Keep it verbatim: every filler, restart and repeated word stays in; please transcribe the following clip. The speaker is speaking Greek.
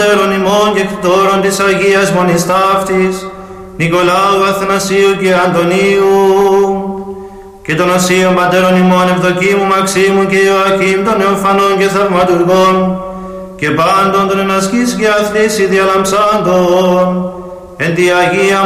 πατέρων ημών και κτόρων της Αγίας Μονής Ταύτης, Νικολάου, Αθανασίου και Αντωνίου, και των Οσίων πατέρων ημών Ευδοκίμου, Μαξίμου και Ιωακήμ, των Νεοφανών και Θαυματουργών, και πάντων των ενασκής και αθλήσει διαλαμψάντων, εν τη Αγία